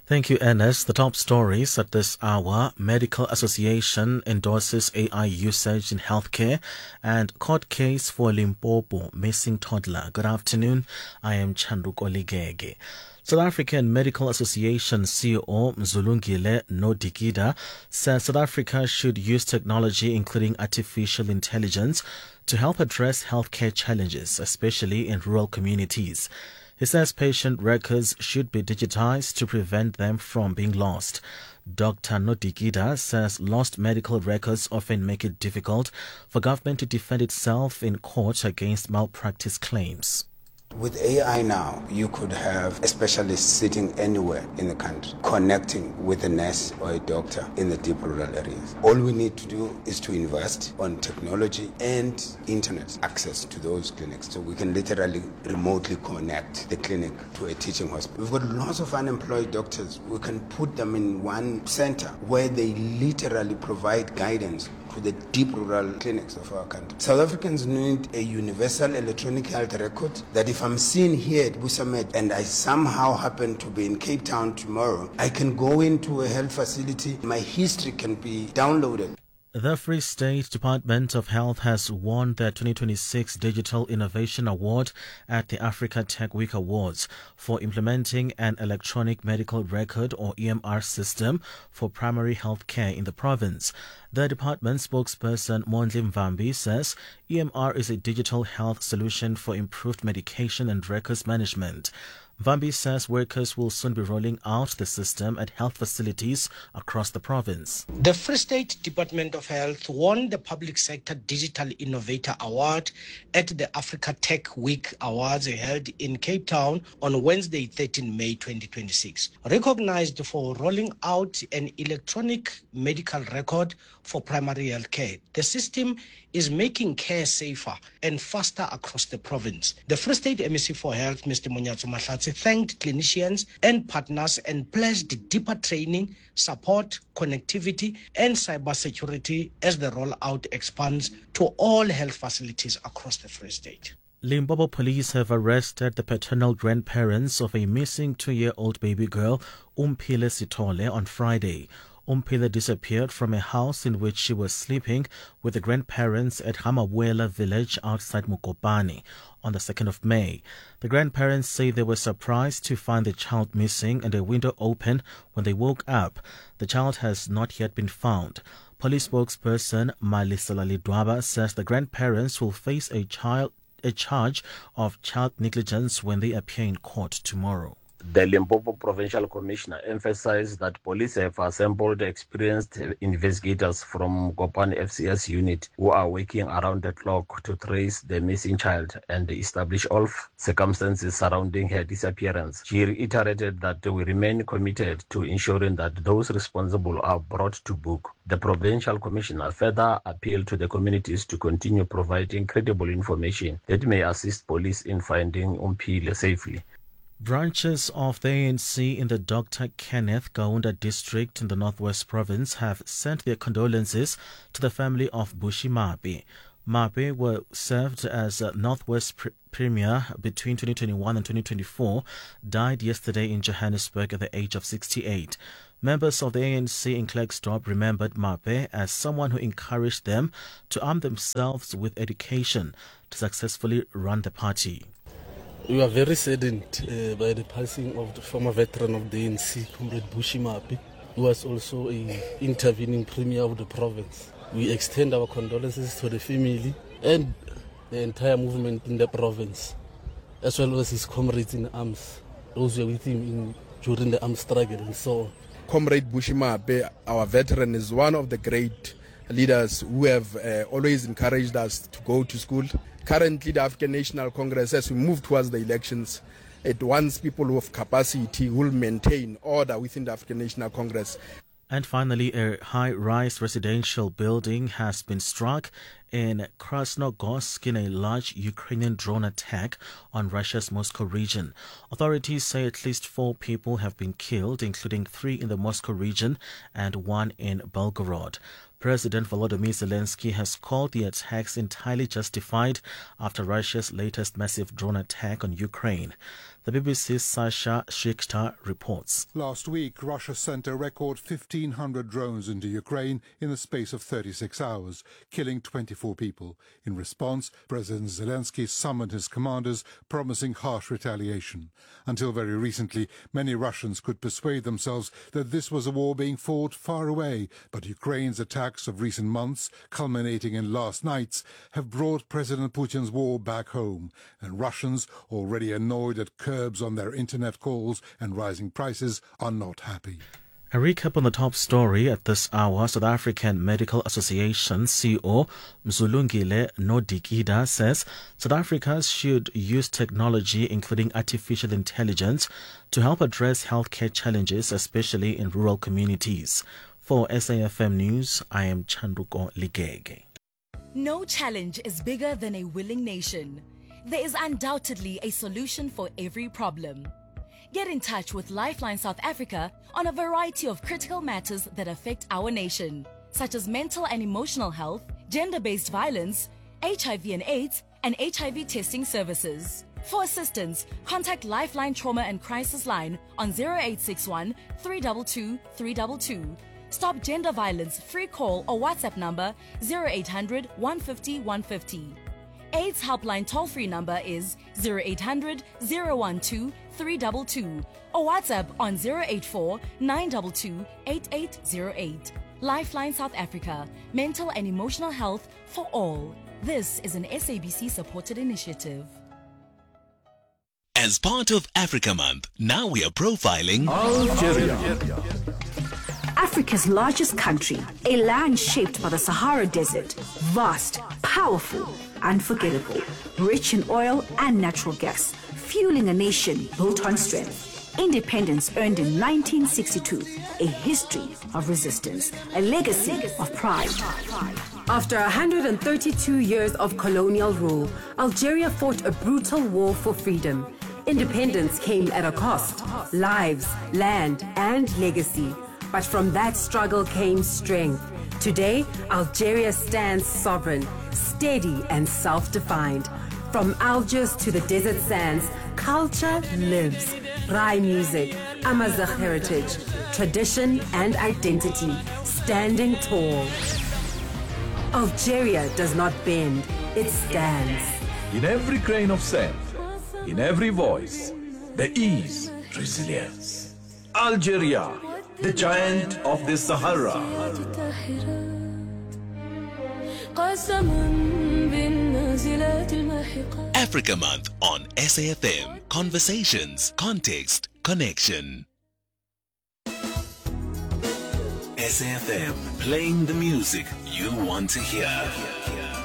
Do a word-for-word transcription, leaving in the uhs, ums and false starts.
Thank you, Ernest. The top stories at this hour. Medical Association endorses A I usage in healthcare, and court case for Limpopo missing toddler. Good afternoon. I am Chanduko Ligege. South African Medical Association C E O Mzulungile Nodikida says South Africa should use technology, including artificial intelligence, to help address healthcare challenges, especially in rural communities. He says patient records should be digitized to prevent them from being lost. Doctor Nodikida says lost medical records often make it difficult for government to defend itself in court against malpractice claims. With A I now, you could have a specialist sitting anywhere in the country, connecting with a nurse or a doctor in the deep rural areas. All we need to do is to invest on technology and internet access to those clinics, so we can literally remotely connect the clinic to a teaching hospital. We've got lots of unemployed doctors. We can put them in one center where they literally provide guidance to the deep rural clinics of our country. South Africans need a universal electronic health record that if I'm seen here at Busamed and I somehow happen to be in Cape Town tomorrow, I can go into a health facility, my history can be downloaded. The Free State Department of Health has won the twenty twenty-six Digital Innovation Award at the Africa Tech Week Awards for implementing an electronic medical record or E M R system for primary health care in the province. The department spokesperson Mondli Mvambi says E M R is a digital health solution for improved medication and records management. Mvambi says workers will soon be rolling out the system at health facilities across the province. The Free State Department of Health won the Public Sector Digital Innovator Award at the Africa Tech Week Awards held in Cape Town on Wednesday, thirteenth May twenty twenty-six. Recognized for rolling out an electronic medical record for primary health care, the system is making care safer and faster across the province. The Free State M E C for Health, Mister Munyatso Mahlatsi, thanked clinicians and partners and pledged deeper training, support, connectivity, and cybersecurity as the rollout expands to all health facilities across the Free State. Limpopo police have arrested the paternal grandparents of a missing two-year-old baby girl, Umphile Sithole, on Friday. Umphile disappeared from a house in which she was sleeping with the grandparents at Hamabuela village outside Mukopane on the second of May. The grandparents say they were surprised to find the child missing and a window open when they woke up. The child has not yet been found. Police spokesperson Malisela Lidwaba says the grandparents will face a child a charge of child negligence when they appear in court tomorrow. The Limpopo Provincial Commissioner emphasized that police have assembled experienced investigators from Mukopane F C S unit who are working around the clock to trace the missing child and establish all circumstances surrounding her disappearance. She reiterated that we remain committed to ensuring that those responsible are brought to book. The Provincial Commissioner further appealed to the communities to continue providing credible information that may assist police in finding Umphile safely. Branches of the A N C in the Doctor Kenneth Kaunda district in the Northwest Province have sent their condolences to the family of Bushi Mape. Mape were served as Northwest Pre- Premier between twenty twenty-one and twenty twenty-four, died yesterday in Johannesburg at the age of sixty-eight. Members of the A N C in Klerksdorp remembered Mape as someone who encouraged them to arm themselves with education to successfully run the party. We are very saddened uh, by the passing of the former veteran of the A N C, Comrade Bushi Mape, who was also an intervening premier of the province. We extend our condolences to the family and the entire movement in the province, as well as his comrades in arms, those who were with him in, during the armed struggle and so on. Comrade Bushi Mape, our veteran, is one of the great leaders who have uh, always encouraged us to go to school. Currently, the African National Congress, as we move towards the elections, it wants people who have capacity who will maintain order within the African National Congress. And finally, a high-rise residential building has been struck in Krasnogorsk in a large Ukrainian drone attack on Russia's Moscow region. Authorities say at least four people have been killed, including three in the Moscow region and one in Belgorod. President Volodymyr Zelensky has called the attacks entirely justified after Russia's latest massive drone attack on Ukraine. The B B C's Sasha Shikhtar reports. Last week, Russia sent a record fifteen hundred drones into Ukraine in the space of thirty-six hours, killing twenty-four people. In response, President Zelensky summoned his commanders, promising harsh retaliation. Until very recently, many Russians could persuade themselves that this was a war being fought far away, but Ukraine's attacks of recent months, culminating in last night's, have brought President Putin's war back home, and Russians, already annoyed at curbs on their internet calls and rising prices, are not happy. A recap on the top story at this hour. South African Medical Association C E O Mzulungile Nodikida says South Africa should use technology, including artificial intelligence, to help address healthcare challenges, especially in rural communities. For S A F M News, I am Chanduko Ligege. No challenge is bigger than a willing nation. There is undoubtedly a solution for every problem. Get in touch with Lifeline South Africa on a variety of critical matters that affect our nation, such as mental and emotional health, gender-based violence, H I V and AIDS, and H I V testing services. For assistance, contact Lifeline Trauma and Crisis Line on zero eight six one, three two two, three two two. Stop Gender Violence free call or WhatsApp number zero eight hundred, one fifty, one fifty. AIDS helpline toll-free number is zero eight hundred, zero one two, three two two or WhatsApp on zero eight four, nine two two, eight eight zero eight. Lifeline South Africa, mental and emotional health for all. This is an S A B C-supported initiative. As part of Africa Month, now we are profiling Algeria. Africa's largest country, a land shaped by the Sahara Desert, vast, powerful, unforgettable, rich in oil and natural gas, fueling a nation built on strength. Independence earned in nineteen sixty-two, a history of resistance, a legacy of pride. After one hundred thirty-two years of colonial rule, Algeria fought a brutal war for freedom. Independence came at a cost: lives, land, and legacy. But from that struggle came strength. Today, Algeria stands sovereign, steady, and self-defined. From Algiers to the desert sands, culture lives. Rai music, Amazigh heritage, tradition, and identity, standing tall. Algeria does not bend, it stands. In every grain of sand, in every voice, there is resilience. Algeria, the giant of the Sahara. Africa Month on S A F M. Conversations, context, connection. S A F M, playing the music you want to hear.